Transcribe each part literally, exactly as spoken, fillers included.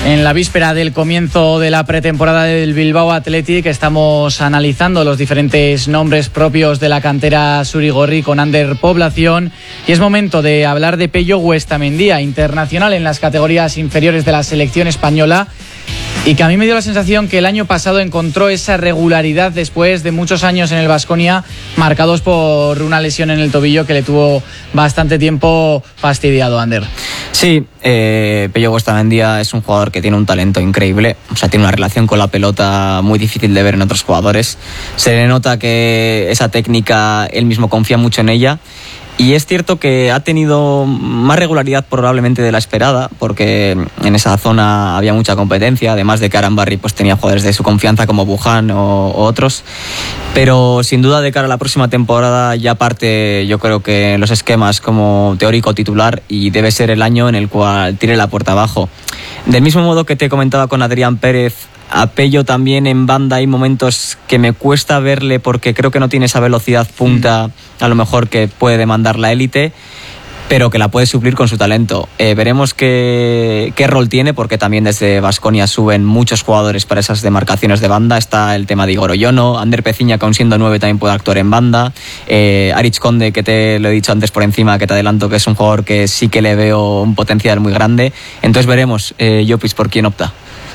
En la víspera del comienzo de la pretemporada del Bilbao Athletic estamos analizando los diferentes nombres propios de la cantera surigorri con Ander Población y es momento de hablar de Pello Huestamendía, internacional en las categorías inferiores de la selección española, y que a mí me dio la sensación que el año pasado encontró esa regularidad después de muchos años en el Baskonia marcados por una lesión en el tobillo que le tuvo bastante tiempo fastidiado, Ander. Sí, eh, Pello Huestamendía es un jugador que tiene un talento increíble, o sea, tiene una relación con la pelota muy difícil de ver en otros jugadores. Se le nota que esa técnica, él mismo confía mucho en ella. Y es cierto que ha tenido más regularidad probablemente de la esperada, porque en esa zona había mucha competencia, además de que Arambarri pues, tenía jugadores de su confianza como Buján o, o otros. Pero sin duda de cara a la próxima temporada ya parte, yo creo que en los esquemas como teórico titular, y debe ser el año en el cual tire la puerta abajo. Del mismo modo que te comentaba con Adrián Pérez, a Pello también en banda hay momentos que me cuesta verle porque creo que no tiene esa velocidad punta a lo mejor que puede demandar la élite, pero que la puede suplir con su talento. Eh, veremos qué, qué rol tiene, porque también desde Baskonia suben muchos jugadores para esas demarcaciones de banda. Está el tema de Igor Oyono, Ander Peciña, que aun siendo nueve también puede actuar en banda, eh, Aritz Conde, que te lo he dicho antes por encima, que te adelanto que es un jugador que sí que le veo un potencial muy grande. Entonces veremos, eh, Llopis, por quién opta.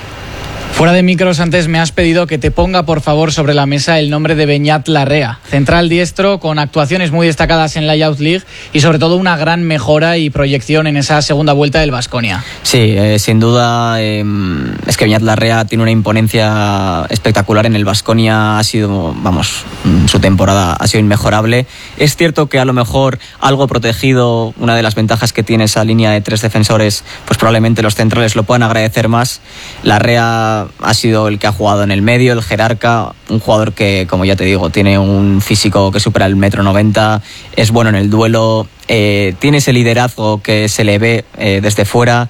Fuera de micros, antes me has pedido que te ponga por favor sobre la mesa el nombre de Beñat Larrea, central diestro con actuaciones muy destacadas en la Youth League y sobre todo una gran mejora y proyección en esa segunda vuelta del Baskonia. Sí, eh, sin duda eh, es que Beñat Larrea tiene una imponencia espectacular en el Baskonia. Ha sido, vamos, su temporada ha sido inmejorable. Es cierto que a lo mejor algo protegido, una de las ventajas que tiene esa línea de tres defensores, pues probablemente los centrales lo puedan agradecer más. Larrea ha sido el que ha jugado en el medio, el jerarca, un jugador que, como ya te digo, tiene un físico que supera el metro noventa, es bueno en el duelo, eh, tiene ese liderazgo que se le ve eh, desde fuera.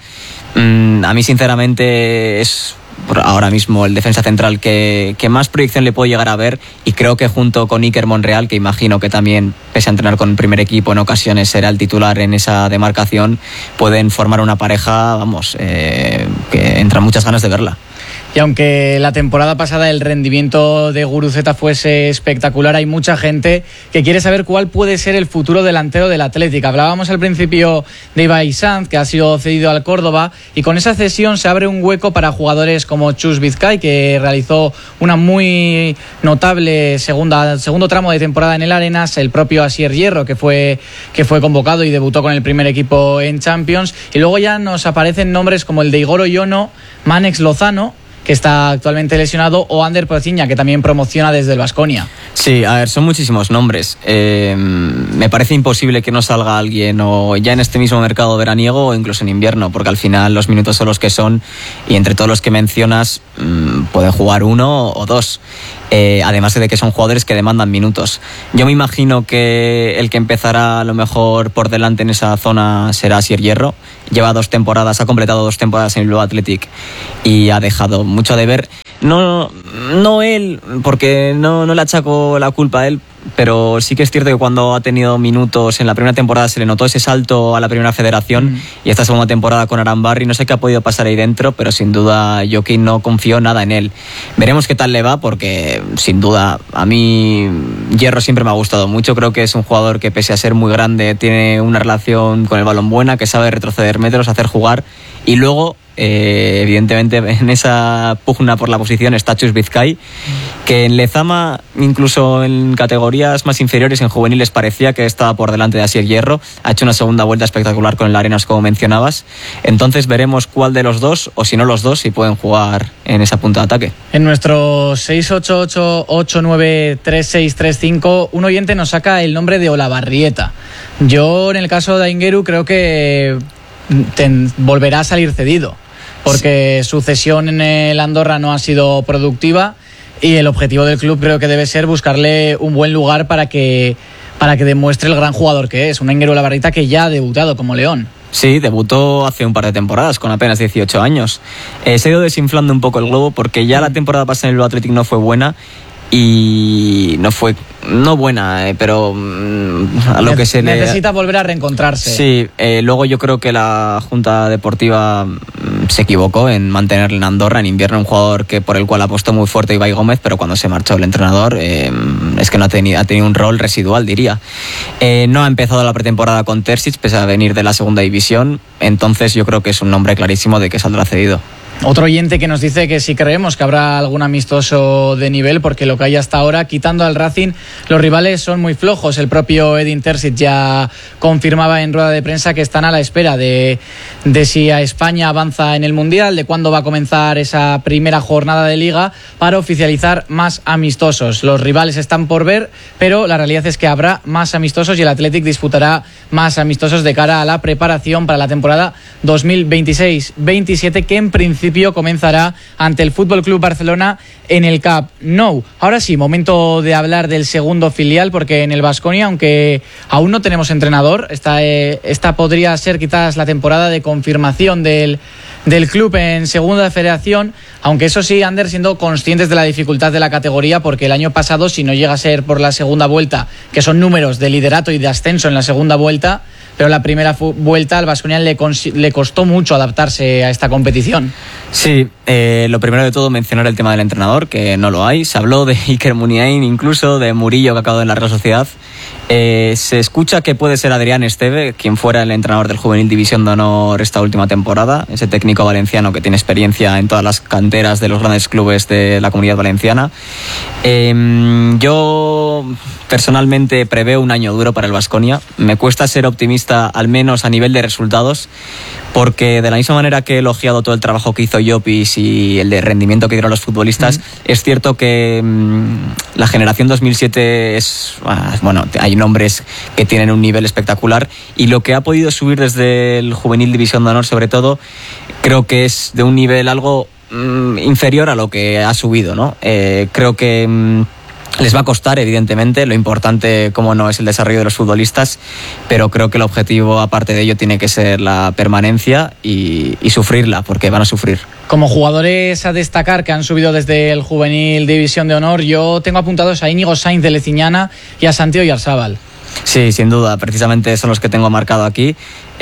Mm, a mí sinceramente es ahora mismo el defensa central que, que más proyección le puedo llegar a ver, y creo que junto con Iker Monreal, que imagino que también, pese a entrenar con el primer equipo en ocasiones, será el titular en esa demarcación, pueden formar una pareja, vamos, eh, que entran muchas ganas de verla. Y aunque la temporada pasada el rendimiento de Guruceta fuese espectacular, hay mucha gente que quiere saber cuál puede ser el futuro delantero del Athletic. Hablábamos al principio de Ibai Sanz, que ha sido cedido al Córdoba, y con esa cesión se abre un hueco para jugadores como Chus Vizcay, que realizó una muy notable segunda, segundo tramo de temporada en el Arenas, el propio Asier Hierro, que fue, que fue convocado y debutó con el primer equipo en Champions, y luego ya nos aparecen nombres como el de Igor Oyono, Manex Lozano, que está actualmente lesionado, o Ander Peciña, que también promociona desde el Baskonia. Sí, a ver, son muchísimos nombres. Eh, me parece imposible que no salga alguien o ya en este mismo mercado veraniego o incluso en invierno, porque al final los minutos son los que son, y entre todos los que mencionas mmm, pueden jugar uno o dos. Eh, además de que son jugadores que demandan minutos. Yo me imagino que el que empezará a lo mejor por delante en esa zona será Asier Hierro. Lleva dos temporadas, ha completado dos temporadas en el Bilbao Athletic y ha dejado mucho de ver. No, no él, porque no, no le achaco la culpa a él, pero sí que es cierto que cuando ha tenido minutos en la primera temporada se le notó ese salto a la primera federación, mm. y esta segunda temporada con Arambarri no sé qué ha podido pasar ahí dentro, pero sin duda Joaquín no confió nada en él. Veremos qué tal le va, porque sin duda a mí Hierro siempre me ha gustado mucho. Creo que es un jugador que, pese a ser muy grande, tiene una relación con el balón buena, que sabe retroceder metros, hacer jugar, y luego Eh, evidentemente en esa pugna por la posición está Chus Vizcay, que en Lezama, incluso en categorías más inferiores, en juveniles, parecía que estaba por delante de Asier Hierro. Ha hecho una segunda vuelta espectacular con el Arenas, como mencionabas. Entonces veremos cuál de los dos, o si no los dos, si pueden jugar en esa punta de ataque. En nuestro seis ocho ocho, ocho nueve tres seis tres cinco, un oyente nos saca el nombre de Olavarrieta. Yo, en el caso de Aingeru, creo que ten, volverá a salir cedido, porque sí, su cesión en el Andorra no ha sido productiva, y el objetivo del club creo que debe ser buscarle un buen lugar para que, para que demuestre el gran jugador que es. Un Aingeru Olavarrieta que ya ha debutado como León. Sí, debutó hace un par de temporadas con apenas dieciocho años. Eh, se ha ido desinflando un poco el globo, porque ya la temporada pasada en el Bilbao Athletic no fue buena, y no fue no buena, eh, pero mm, a lo ne- que se necesita le... volver a reencontrarse. Sí, eh, luego yo creo que la Junta Deportiva se equivocó en mantenerle en Andorra en invierno, un jugador que por el cual apostó muy fuerte Ibai Gómez, pero cuando se marchó el entrenador eh, es que no ha tenido, ha tenido un rol residual, diría. Eh, no ha empezado la pretemporada con Terzic, pese a venir de la segunda división, entonces yo creo que es un nombre clarísimo de que saldrá cedido. Otro oyente que nos dice que sí creemos que habrá algún amistoso de nivel, porque lo que hay hasta ahora, quitando al Racing, los rivales son muy flojos. El propio Edin Terzic ya confirmaba en rueda de prensa que están a la espera de, de si a España avanza en el Mundial, de cuándo va a comenzar esa primera jornada de Liga para oficializar más amistosos. Los rivales están por ver, pero la realidad es que habrá más amistosos y el Athletic disputará más amistosos de cara a la preparación para la temporada dos mil veintiséis veintisiete, que en principio comenzará ante el F C Barcelona en el Camp Nou. Ahora sí, momento de hablar del segundo filial, porque en el Baskonia, aunque aún no tenemos entrenador, esta, eh, esta podría ser quizás la temporada de confirmación del, del club en segunda federación, aunque eso sí, Ander, siendo conscientes de la dificultad de la categoría, porque el año pasado, si no llega a ser por la segunda vuelta, que son números de liderato y de ascenso en la segunda vuelta, pero la primera fu- vuelta al Baskonia le, cons- le costó mucho adaptarse a esta competición. Sí, eh, lo primero de todo mencionar el tema del entrenador, que no lo hay. Se habló de Iker Muniain, incluso de Murillo, que ha acabado en la Real Sociedad. Eh, se escucha que puede ser Adrián Esteve, quien fuera el entrenador del Juvenil División de Honor esta última temporada, ese técnico valenciano que tiene experiencia en todas las canteras de los grandes clubes de la Comunidad Valenciana. Eh, yo personalmente preveo un año duro para el Baskonia. Me cuesta ser optimista, al menos a nivel de resultados, porque de la misma manera que he elogiado todo el trabajo que hizo Llopis y el de rendimiento que dieron los futbolistas, mm. es cierto que mmm, la generación dos mil siete es, bueno, hay nombres que tienen un nivel espectacular, y lo que ha podido subir desde el Juvenil División de Honor, sobre todo, creo que es de un nivel algo mmm, inferior a lo que ha subido, ¿no? Eh, creo que mmm, les va a costar, evidentemente. Lo importante, como no, es el desarrollo de los futbolistas, pero creo que el objetivo, aparte de ello, tiene que ser la permanencia y, y sufrirla, porque van a sufrir. Como jugadores a destacar que han subido desde el Juvenil División de Honor, yo tengo apuntados a Íñigo Sainz de Leciñana y a Santi Oyarzábal. Sí, sin duda, precisamente son los que tengo marcado aquí.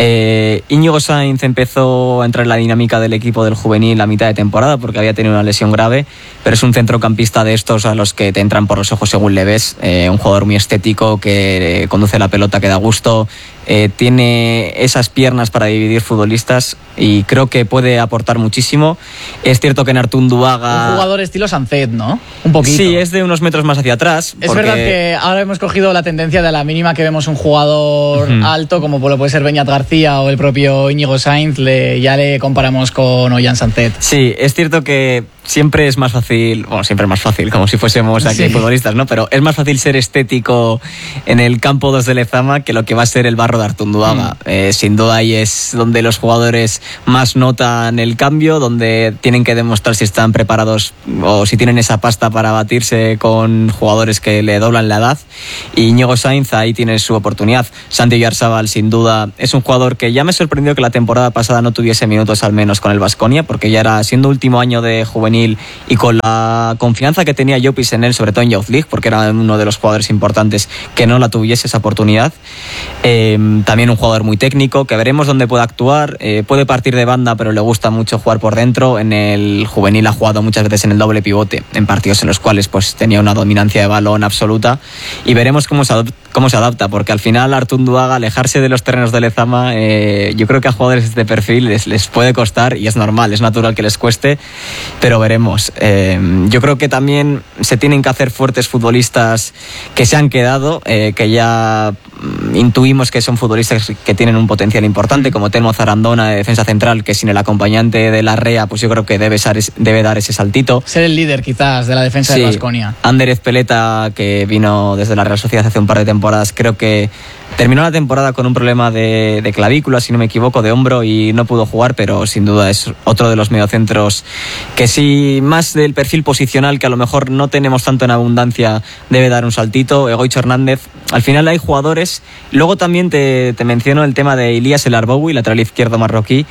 Eh, Íñigo Sainz empezó a entrar en la dinámica del equipo del juvenil a mitad de temporada porque había tenido una lesión grave, pero es un centrocampista de estos a los que te entran por los ojos según le ves, eh, un jugador muy estético que eh, conduce la pelota, que da gusto, eh, tiene esas piernas para dividir futbolistas y creo que puede aportar muchísimo. Es cierto que en Artunduaga... Un jugador estilo Sancet, ¿no? Un poquito. Sí, es de unos metros más hacia atrás. Es porque... verdad que ahora hemos cogido la tendencia de la mínima que vemos un jugador uh-huh. alto, como lo puede ser Beñat García o el propio Íñigo Sainz, le, ya le comparamos con Ollán Sancet. Sí, es cierto que siempre es más fácil, bueno, siempre es más fácil, como si fuésemos aquí sí. futbolistas, ¿no? Pero es más fácil ser estético en el campo dos de Lezama que lo que va a ser el barro de Artunduaga. Mm. Eh, sin duda ahí es donde los jugadores más notan el cambio, donde tienen que demostrar si están preparados o si tienen esa pasta para batirse con jugadores que le doblan la edad. Y Íñigo Sainz ahí tiene su oportunidad. Santi Oyarzábal, sin duda, es un jugador que ya me sorprendió que la temporada pasada no tuviese minutos al menos con el Baskonia, porque ya era siendo último año de juvenil y con la confianza que tenía Llopis en él, sobre todo en Youth League, porque era uno de los jugadores importantes, que no la tuviese esa oportunidad. Eh, también un jugador muy técnico, que veremos dónde puede actuar. Eh, puede partir de banda, pero le gusta mucho jugar por dentro. En el juvenil ha jugado muchas veces en el doble pivote, en partidos en los cuales pues tenía una dominancia de balón absoluta, y veremos cómo se adapta, cómo se adapta porque al final Artunduaga, alejarse de los terrenos de Lezama, eh, yo creo que a jugadores de este perfil les, les puede costar, y es normal, es natural que les cueste, pero veremos. Eh, yo creo que también se tienen que hacer fuertes futbolistas que se han quedado, eh, que ya intuimos que son futbolistas que tienen un potencial importante, como Telmo Zarandona de defensa central, que sin el acompañante de Larrea, pues yo creo que debe, ser, debe dar ese saltito. Ser el líder quizás de la defensa sí. de Baskonia. Ander Ezpeleta, que vino desde la Real Sociedad hace un par de temporadas, creo que terminó la temporada con un problema de, de clavícula, si no me equivoco, de hombro, y no pudo jugar, pero sin duda es otro de los mediocentros que sí, más del perfil posicional, que a lo mejor no tenemos tanto en abundancia, debe dar un saltito. Egoicho Hernández, al final hay jugadores. Luego también te, te menciono el tema de Ilías El Arboui, lateral izquierdo marroquí,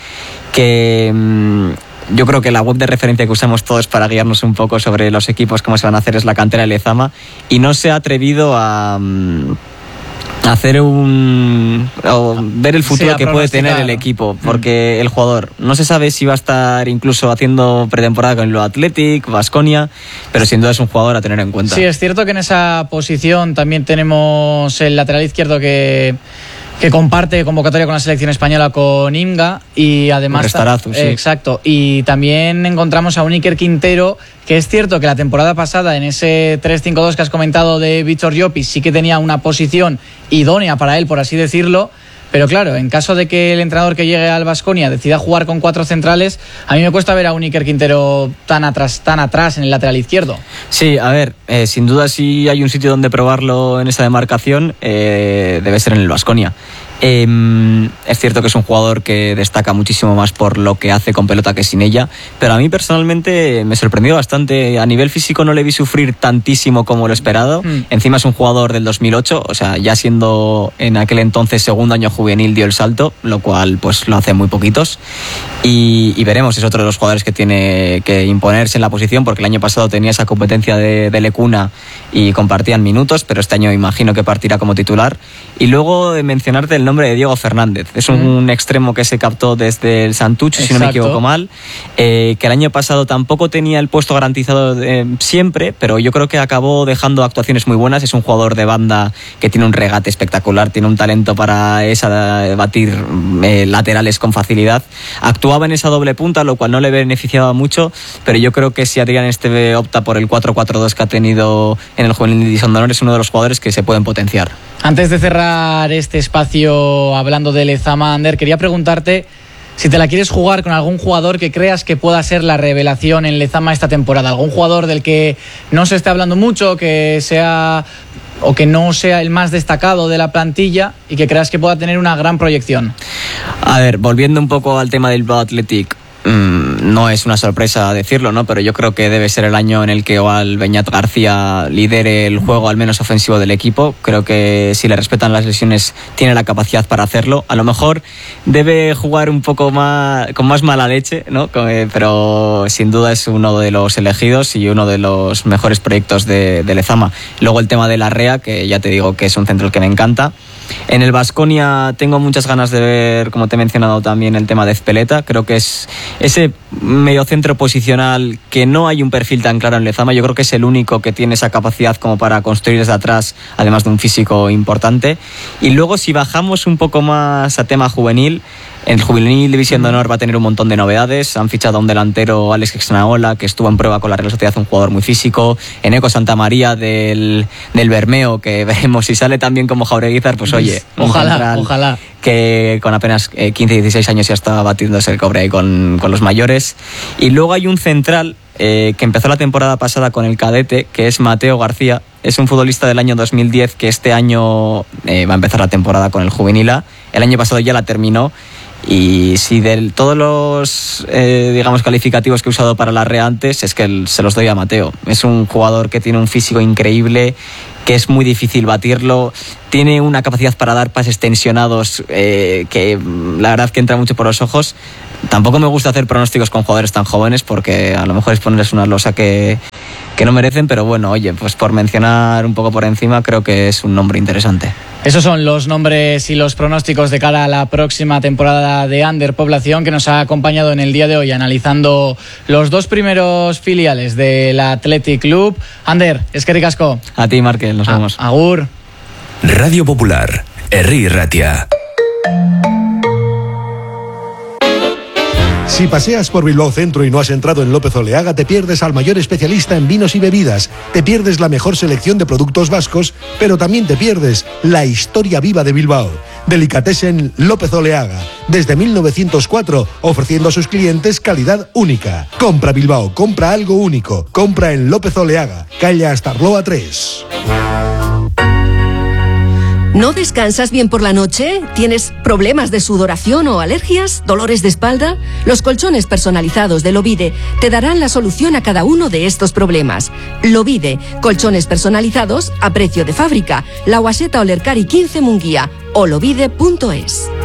que mmm, yo creo que la web de referencia que usamos todos para guiarnos un poco sobre los equipos, cómo se van a hacer, es la cantera de Lezama, y no se ha atrevido a... Mmm, hacer un o ver el futuro sí, que puede tener el equipo, porque mm. el jugador no se sabe si va a estar incluso haciendo pretemporada con el Athletic, Baskonia, pero sin duda es un jugador a tener en cuenta. Sí, es cierto que en esa posición también tenemos el lateral izquierdo que que comparte convocatoria con la selección española con Inga y además Restarazu, sí. Exacto, y también encontramos a un Iker Quintero, que es cierto que la temporada pasada en ese tres cinco dos que has comentado de Víctor Llopis sí que tenía una posición idónea para él, por así decirlo, pero claro, en caso de que el entrenador que llegue al Baskonia decida jugar con cuatro centrales, a mí me cuesta ver a un Iker Quintero tan atrás, tan atrás en el lateral izquierdo. Sí, a ver, eh, sin duda si hay un sitio donde probarlo en esa demarcación, eh, debe ser en el Baskonia. Eh, es cierto que es un jugador que destaca muchísimo más por lo que hace con pelota que sin ella, pero a mí personalmente me sorprendió bastante. A nivel físico no le vi sufrir tantísimo como lo esperado. Mm. Encima es un jugador del dos mil ocho, o sea, ya siendo en aquel entonces segundo año juvenil dio el salto, lo cual pues lo hace muy poquitos. Y, y veremos, es otro de los jugadores que tiene que imponerse en la posición, porque el año pasado tenía esa competencia de, de Lecuna y compartían minutos, pero este año imagino que partirá como titular. Y luego de mencionarte el nombre de Diego Fernández, es un mm. extremo que se captó desde el Santucho, si no me equivoco mal, eh, que el año pasado tampoco tenía el puesto garantizado eh, siempre, pero yo creo que acabó dejando actuaciones muy buenas. Es un jugador de banda que tiene un regate espectacular, tiene un talento para esa, batir eh, laterales con facilidad. Actuaba en esa doble punta, lo cual no le beneficiaba mucho, pero yo creo que si Adrián Esteve opta por el cuatro cuatro dos que ha tenido en el Juvenil División de Honor, es uno de los jugadores que se pueden potenciar. Antes de cerrar este espacio hablando de Lezama, Ander, quería preguntarte si te la quieres jugar con algún jugador que creas que pueda ser la revelación en Lezama esta temporada. Algún jugador del que no se esté hablando mucho, que sea o que no sea el más destacado de la plantilla y que creas que pueda tener una gran proyección. A ver, volviendo un poco al tema del Bilbao Athletic, mmm, no es una sorpresa decirlo, ¿no? Pero yo creo que debe ser el año en el que Oal Beñat García lidere el juego al menos ofensivo del equipo. Creo que si le respetan las lesiones tiene la capacidad para hacerlo. A lo mejor debe jugar un poco más con más mala leche, ¿no? Pero sin duda es uno de los elegidos y uno de los mejores proyectos de, de Lezama. Luego el tema de Larrea, que ya te digo que es un centro que me encanta. En el Baskonia tengo muchas ganas de ver, como te he mencionado también, el tema de Ezpeleta. Creo que es ese mediocentro posicional que no hay un perfil tan claro en Lezama. Yo creo que es el único que tiene esa capacidad como para construir desde atrás, además de un físico importante. Y luego si bajamos un poco más a tema juvenil, el Juvenil División de Honor va a tener un montón de novedades. Han fichado a un delantero, Alex Exnaola, que estuvo en prueba con la Real Sociedad, un jugador muy físico. Eneco Santamaría del, del Bermeo, que veremos si sale tan bien como Jaureguizar, pues oye, ojalá, ojalá. Que con apenas eh, quince dieciséis años ya está batiéndose el cobre ahí con, con los mayores. Y luego hay un central eh, que empezó la temporada pasada con el cadete, que es Mateo García. Es un futbolista del año dos mil diez que este año eh, va a empezar la temporada con el Juvenil A. El año pasado ya la terminó. Y si de todos los eh, digamos calificativos que he usado para la Rea antes, es que el, se los doy a Mateo. Es un jugador que tiene un físico increíble, que es muy difícil batirlo, tiene una capacidad para dar pases tensionados eh, que la verdad que entra mucho por los ojos. Tampoco me gusta hacer pronósticos con jugadores tan jóvenes porque a lo mejor es ponerles una losa que, que no merecen, pero bueno, oye, pues por mencionar un poco por encima, creo que es un nombre interesante. Esos son los nombres y los pronósticos de cara a la próxima temporada de Ander Población, que nos ha acompañado en el día de hoy analizando los dos primeros filiales del Athletic Club. Ander, eskerrik asko. A ti, Markel, nos vemos. A- Agur. Radio Popular, Herri Ratia. Si paseas por Bilbao Centro y no has entrado en López Oleaga, te pierdes al mayor especialista en vinos y bebidas, te pierdes la mejor selección de productos vascos, pero también te pierdes la historia viva de Bilbao. Delicatessen López Oleaga, desde mil novecientos cuatro, ofreciendo a sus clientes calidad única. Compra Bilbao, compra algo único, compra en López Oleaga, calle Astarloa tres. ¿No descansas bien por la noche? ¿Tienes problemas de sudoración o alergias? ¿Dolores de espalda? Los colchones personalizados de Lovide te darán la solución a cada uno de estos problemas. Lovide, colchones personalizados a precio de fábrica. La Guaseta Olercari quince Munguía o lovide punto es.